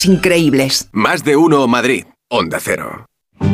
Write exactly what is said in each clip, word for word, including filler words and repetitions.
increíbles. Más de uno Madrid. Onda Cero.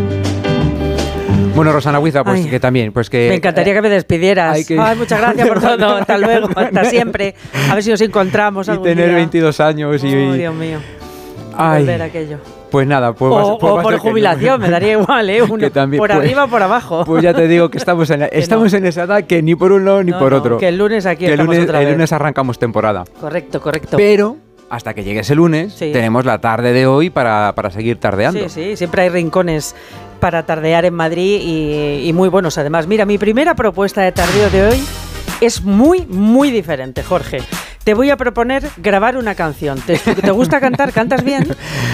Bueno, Rosana Huiza, pues Ay, que también, pues que... Me encantaría que me despidieras. Hay que... Ay, muchas gracias por todo. Hasta luego, hasta siempre. A ver si nos encontramos y algún tener día. veintidós años y... Oh, Dios mío. Ay. Volver a aquello. Pues nada, pues... O, vas, pues o vas por a jubilación, me daría igual, ¿eh? Uno, también, por pues, arriba o por abajo. Pues ya te digo que estamos en, la, que estamos no. en esa edad que ni por un lado ni no, por no, otro. Que el lunes aquí que el estamos lunes, otra vez. el lunes arrancamos temporada. Correcto, correcto. Pero... hasta que llegue ese lunes, sí. tenemos la tarde de hoy para, para seguir tardeando. Sí, sí, siempre hay rincones para tardear en Madrid y, y muy buenos además. Mira, mi primera propuesta de tardeo de hoy es muy, muy diferente, Jorge. Te voy a proponer grabar una canción. ¿Te, te gusta cantar? ¿Cantas bien?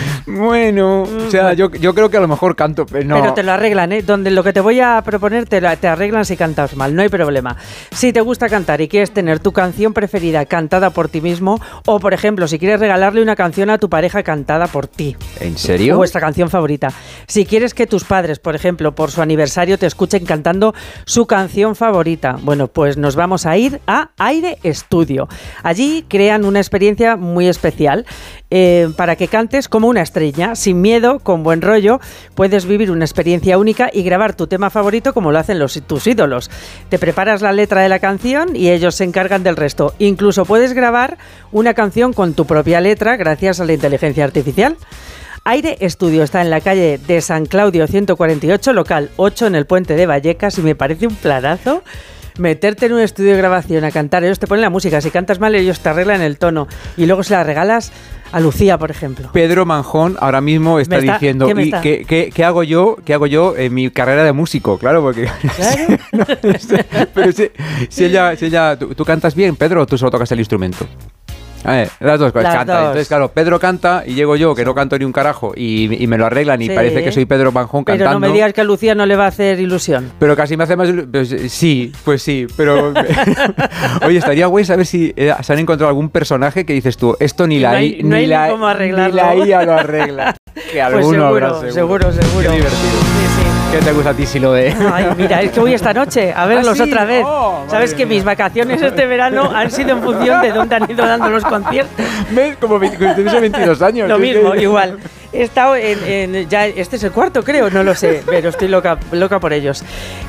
Bueno, mm, o sea, yo, yo creo que a lo mejor canto, pero no. Pero te lo arreglan, ¿eh? Donde lo que te voy a proponer te, te arreglan si cantas mal, no hay problema. Si te gusta cantar y quieres tener tu canción preferida cantada por ti mismo, o por ejemplo, si quieres regalarle una canción a tu pareja cantada por ti. ¿En serio? Vuestra canción favorita. Si quieres que tus padres, por ejemplo, por su aniversario te escuchen cantando su canción favorita, bueno, pues nos vamos a ir a Aire Estudio. Allí crean una experiencia muy especial eh, para que cantes como una estrella, sin miedo, con buen rollo. Puedes vivir una experiencia única y grabar tu tema favorito como lo hacen los, tus ídolos. Te preparas la letra de la canción y ellos se encargan del resto. Incluso puedes grabar una canción con tu propia letra gracias a la inteligencia artificial. Aire Estudio está en la calle de San Claudio ciento cuarenta y ocho, local ocho, en el Puente de Vallecas, y me parece un planazo meterte en un estudio de grabación a cantar. Ellos te ponen la música, si cantas mal ellos te arreglan el tono y luego se la regalas a Lucía, por ejemplo. Pedro Manjón ahora mismo está, está diciendo ¿qué, ¿y está? ¿qué, qué, qué hago yo qué hago yo en mi carrera de músico? Claro, porque ¿Claro? no, pero si, si ella, si ella ¿tú, ¿tú cantas bien, Pedro, o tú solo tocas el instrumento? A ver, las dos cosas, las canta. Dos. Entonces, claro, Pedro canta y llego yo, que no canto ni un carajo, y, y me lo arreglan y sí. parece que soy Pedro Manjón cantando. Pero no me digas que a Lucía no le va a hacer ilusión. Pero casi me hace más ilusión. Pues, sí, pues sí, pero... Oye, estaría guay saber si eh, se han encontrado algún personaje que dices tú, esto ni, y la, no hay, I, no ni, hay la, ni, cómo arreglarlo. ni la I A lo arregla. Que alguno pues seguro, habrá, seguro, seguro, seguro. Qué divertido. Sí, sí. ¿Qué te gusta a ti si lo de...? Ay, mira, es que voy esta noche a verlos ¿Ah, sí? otra vez. Oh, Sabes que mía. mis vacaciones este verano han sido en función de dónde han ido dando los conciertos. ¿Ves? Como tuviese veintidós años. Lo mismo, igual. He estado en, en... ya este es el cuarto, creo, no lo sé, pero estoy loca, loca por ellos.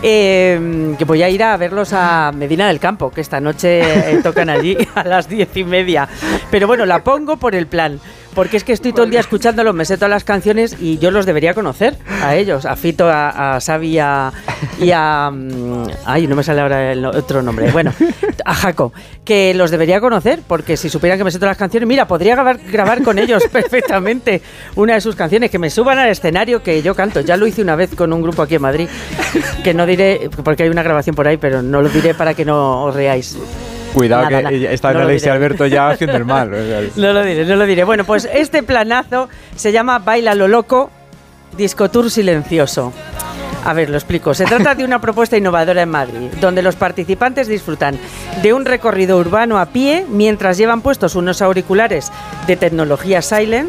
Eh, que voy a ir a verlos a Medina del Campo, que esta noche eh, tocan allí a las diez y media. Pero bueno, la pongo por el plan. Porque es que estoy todo el día escuchándolos, me sé todas las canciones y yo los debería conocer a ellos, a Fito, a, a Xavi y a, y a... Ay, no me sale ahora el otro nombre. Bueno, a Jaco, que los debería conocer, porque si supieran que me sé todas las canciones, mira, podría grabar, grabar con ellos perfectamente una de sus canciones, que me suban al escenario que yo canto. Ya lo hice una vez con un grupo aquí en Madrid, que no diré, porque hay una grabación por ahí, pero no lo diré para que no os reáis. Cuidado, nada, que nada. está no Alexia Alberto ya haciendo el mal. No lo diré, no lo diré. Bueno, pues este planazo se llama Baila lo Loco, Disco Tour Silencioso. A ver, lo explico. Se trata de una propuesta innovadora en Madrid, donde los participantes disfrutan de un recorrido urbano a pie mientras llevan puestos unos auriculares de tecnología Silence.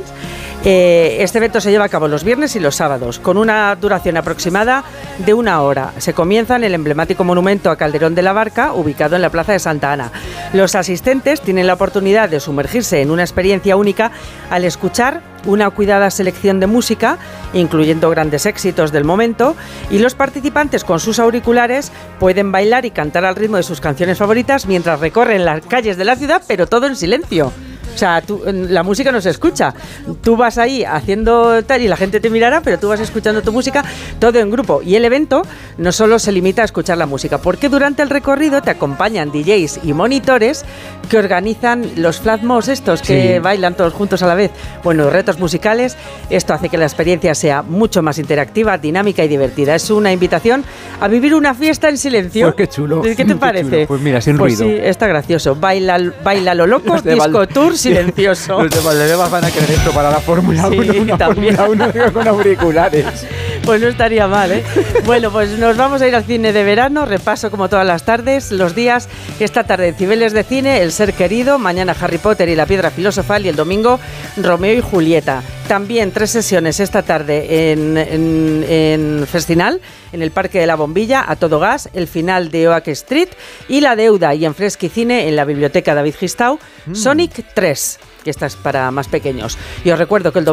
Eh, este evento se lleva a cabo los viernes y los sábados, con una duración aproximada de una hora. Se comienza en el emblemático monumento a Calderón de la Barca, ubicado en la Plaza de Santa Ana. Los asistentes tienen la oportunidad de sumergirse en una experiencia única al escuchar una cuidada selección de música, incluyendo grandes éxitos del momento, y los participantes con sus auriculares pueden bailar y cantar al ritmo de sus canciones favoritas mientras recorren las calles de la ciudad, pero todo en silencio. O sea, tú, la música no se escucha. Tú vas ahí haciendo tal y la gente te mirará, pero tú vas escuchando tu música, todo en grupo. Y el evento no solo se limita a escuchar la música, porque durante el recorrido te acompañan D Js y monitores que organizan los flat mobs estos que sí. bailan todos juntos a la vez. Bueno, retos musicales. Esto hace que la experiencia sea mucho más interactiva, dinámica y divertida. Es una invitación a vivir una fiesta en silencio. Pues qué chulo. ¿Qué te qué parece? Chulo. Pues mira, sin pues ruido. Sí, está gracioso. Baila, baila lo loco, disco tour silencioso. Los de Valdebebas van a querer esto para la Fórmula sí, uno, una también. Fórmula uno con auriculares. Pues no estaría mal, ¿eh? Bueno, pues nos vamos a ir al cine de verano, repaso como todas las tardes, los días, esta tarde Cibeles de Cine, El Ser Querido, mañana Harry Potter y la Piedra Filosofal y el domingo Romeo y Julieta. También tres sesiones esta tarde en, en, en Festinal, en el Parque de la Bombilla, a todo gas, el final de Oak Street y La Deuda, y en Fresqui Cine, en la Biblioteca David Gistau, mm. Sonic tres, que esta es para más pequeños. Y os recuerdo que el